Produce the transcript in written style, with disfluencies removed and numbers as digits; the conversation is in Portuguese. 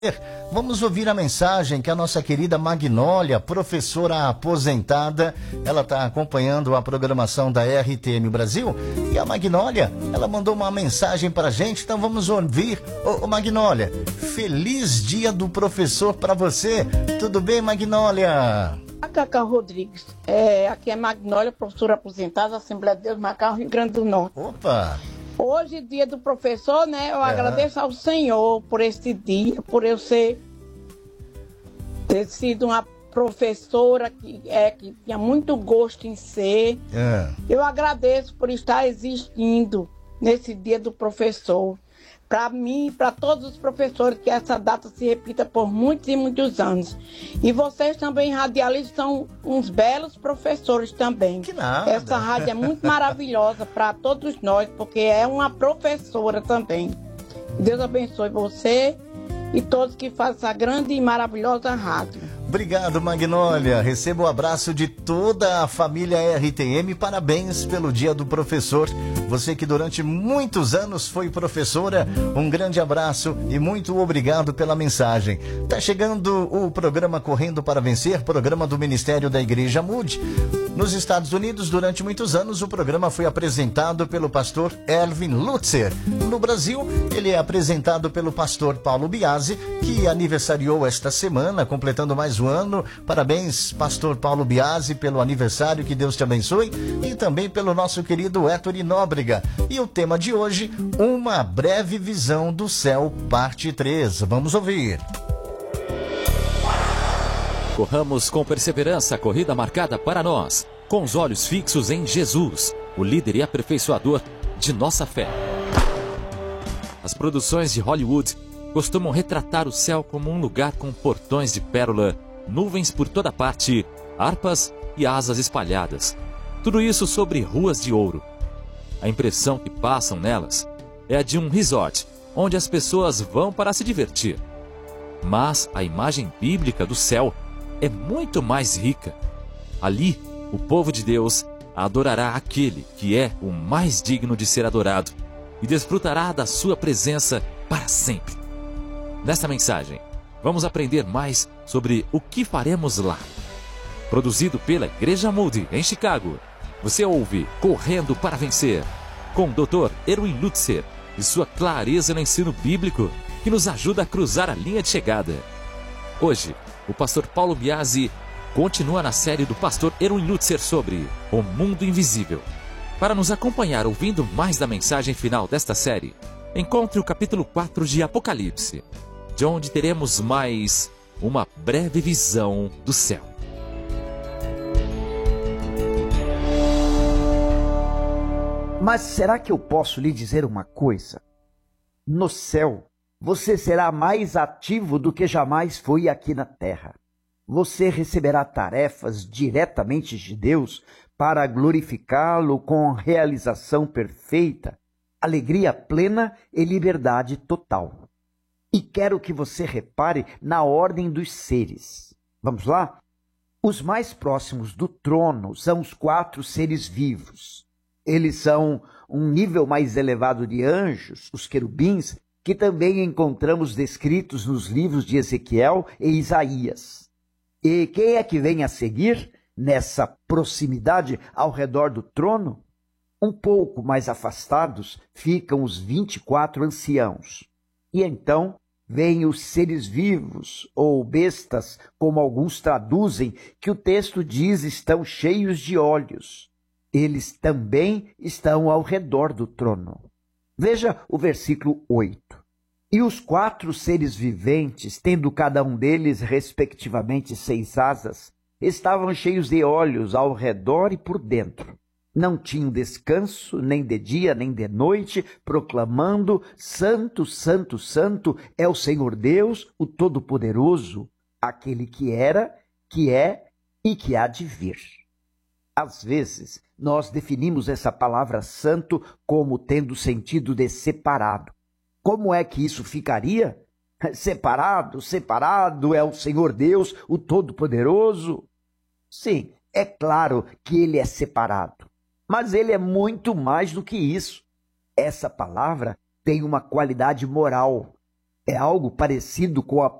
Vamos ouvir a mensagem que a nossa querida Magnólia, professora aposentada, ela está acompanhando a programação da RTM Brasil. E a Magnólia, ela mandou uma mensagem para a gente, então vamos ouvir. Ô Magnólia, feliz dia do professor para você. Tudo bem, Magnólia? A Cacau Rodrigues, aqui é Magnólia, professora aposentada, Assembleia de Deus, Macau, Rio Grande do Norte. Opa! Hoje, dia do professor, né? Eu agradeço ao Senhor por esse dia, por eu ter sido uma professora que tinha muito gosto em ser. Eu agradeço por estar existindo nesse dia do professor. Para mim, para todos os professores, que essa data se repita por muitos e muitos anos. E vocês também, radialistas, são uns belos professores também. Que nada. Essa rádio é muito maravilhosa para todos nós, porque é uma professora também. Deus abençoe você e todos que fazem essa grande e maravilhosa rádio. Obrigado, Magnólia. Receba o abraço de toda a família RTM. Parabéns pelo Dia do Professor. Você que durante muitos anos foi professora, um grande abraço e muito obrigado pela mensagem. Tá chegando o programa Correndo para Vencer, programa do Ministério da Igreja Moody. Nos Estados Unidos, durante muitos anos, o programa foi apresentado pelo pastor Erwin Lutzer. No Brasil, ele é apresentado pelo pastor Paulo Biasi, que aniversariou esta semana, completando mais um ano. Parabéns, pastor Paulo Biasi, pelo aniversário, que Deus te abençoe. E também pelo nosso querido Héctor Nóbrega. E o tema de hoje, uma breve visão do céu, parte 3. Vamos ouvir. Corramos com perseverança a corrida marcada para nós, com os olhos fixos em Jesus, o líder e aperfeiçoador de nossa fé. As produções de Hollywood costumam retratar o céu como um lugar com portões de pérola, nuvens por toda parte, harpas e asas espalhadas. Tudo isso sobre ruas de ouro. A impressão que passam nelas é a de um resort, onde as pessoas vão para se divertir. Mas a imagem bíblica do céu é muito mais rica. Ali, o povo de Deus adorará aquele que é o mais digno de ser adorado e desfrutará da sua presença para sempre. Nesta mensagem, vamos aprender mais sobre o que faremos lá. Produzido pela Igreja Moody, em Chicago, você ouve Correndo para Vencer, com o Dr. Erwin Lutzer e sua clareza no ensino bíblico, que nos ajuda a cruzar a linha de chegada. Hoje, o pastor Paulo Biasi continua na série do pastor Erwin Lutzer sobre o mundo invisível. Para nos acompanhar ouvindo mais da mensagem final desta série, encontre o capítulo 4 de Apocalipse, de onde teremos mais uma breve visão do céu. Mas será que eu posso lhe dizer uma coisa? No céu, você será mais ativo do que jamais foi aqui na terra. Você receberá tarefas diretamente de Deus para glorificá-lo com realização perfeita, alegria plena e liberdade total. E quero que você repare na ordem dos seres. Vamos lá? Os mais próximos do trono são os 4 seres vivos. Eles são um nível mais elevado de anjos, os querubins, que também encontramos descritos nos livros de Ezequiel e Isaías. E quem é que vem a seguir nessa proximidade ao redor do trono? Um pouco mais afastados ficam os 24 anciãos. E então vêm os seres vivos, ou bestas, como alguns traduzem, que o texto diz estão cheios de olhos. Eles também estão ao redor do trono. Veja o versículo 8. E os 4 seres viventes, tendo cada um deles, respectivamente, 6 asas, estavam cheios de olhos ao redor e por dentro. Não tinham descanso, nem de dia, nem de noite, proclamando: Santo, Santo, Santo é o Senhor Deus, o Todo-Poderoso, aquele que era, que é e que há de vir. Às vezes, nós definimos essa palavra santo como tendo sentido de separado. Como é que isso ficaria? Separado é o Senhor Deus, o Todo-Poderoso? Sim, é claro que ele é separado. Mas ele é muito mais do que isso. Essa palavra tem uma qualidade moral. É algo parecido com a